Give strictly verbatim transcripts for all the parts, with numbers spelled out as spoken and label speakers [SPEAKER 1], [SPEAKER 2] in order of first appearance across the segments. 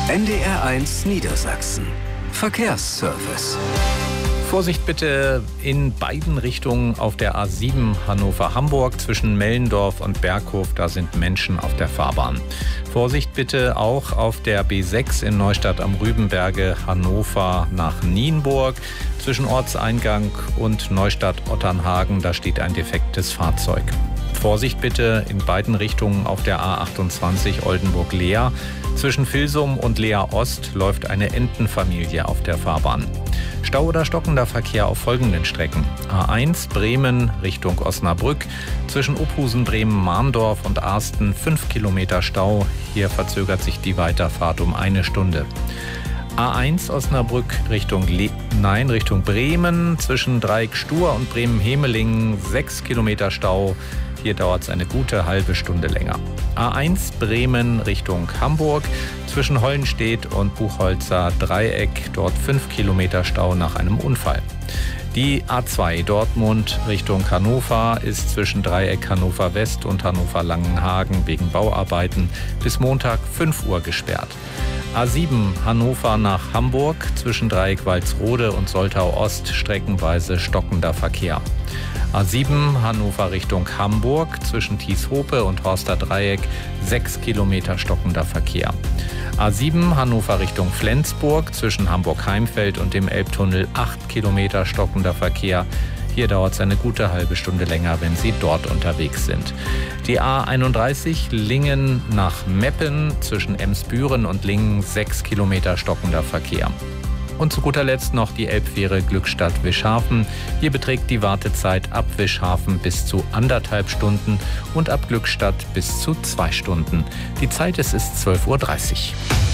[SPEAKER 1] N D R eins Niedersachsen. Verkehrsservice.
[SPEAKER 2] Vorsicht bitte in beiden Richtungen auf der A sieben Hannover-Hamburg zwischen Mellendorf und Berghof. Da sind Menschen auf der Fahrbahn. Vorsicht bitte auch auf der B sechs in Neustadt am Rübenberge, Hannover nach Nienburg. Zwischen Ortseingang und Neustadt-Otternhagen, da steht ein defektes Fahrzeug. Vorsicht bitte in beiden Richtungen auf der A achtundzwanzig Oldenburg-Leer. Zwischen Vilsum und Leer Ost läuft eine Entenfamilie auf der Fahrbahn. Stau oder stockender Verkehr auf folgenden Strecken. A eins Bremen Richtung Osnabrück. Zwischen Ophusen, Bremen, Mahndorf und Arsten fünf Kilometer Stau. Hier verzögert sich die Weiterfahrt um eine Stunde. A eins Osnabrück Richtung, Le- Nein, Richtung Bremen. Zwischen Dreieck Stur und Bremen-Hemelingen sechs Kilometer Stau. Hier dauert es eine gute halbe Stunde länger. A eins Bremen Richtung Hamburg. Zwischen Hollenstedt und Buchholzer Dreieck. Dort fünf Kilometer Stau nach einem Unfall. Die A zwei Dortmund Richtung Hannover ist zwischen Dreieck Hannover West und Hannover Langenhagen wegen Bauarbeiten bis Montag fünf Uhr gesperrt. A sieben Hannover nach Hamburg zwischen Dreieck Walsrode und Soltau Ost streckenweise stockender Verkehr. A sieben Hannover Richtung Hamburg zwischen Tieshope und Horster Dreieck sechs Kilometer stockender Verkehr. A sieben Hannover Richtung Flensburg zwischen Hamburg-Heimfeld und dem Elbtunnel acht Kilometer stockender Verkehr. Hier dauert es eine gute halbe Stunde länger, wenn Sie dort unterwegs sind. Die A einunddreißig Lingen nach Meppen zwischen Emsbüren und Lingen sechs Kilometer stockender Verkehr. Und zu guter Letzt noch die Elbfähre Glückstadt-Wischhafen. Hier beträgt die Wartezeit ab Wischhafen bis zu anderthalb Stunden und ab Glückstadt bis zu zwei Stunden. Die Zeit ist, ist zwölf Uhr dreißig.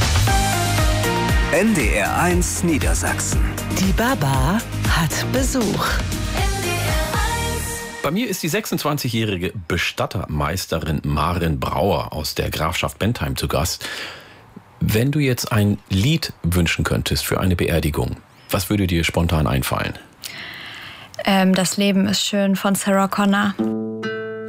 [SPEAKER 1] N D R eins Niedersachsen.
[SPEAKER 3] Die Baba hat Besuch.
[SPEAKER 4] Bei mir ist die sechsundzwanzigjährige Bestattermeisterin Maren Brauer aus der Grafschaft Bentheim zu Gast. Wenn du jetzt ein Lied wünschen könntest für eine Beerdigung, was würde dir spontan einfallen?
[SPEAKER 5] Ähm, das Leben ist schön von Sarah Connor.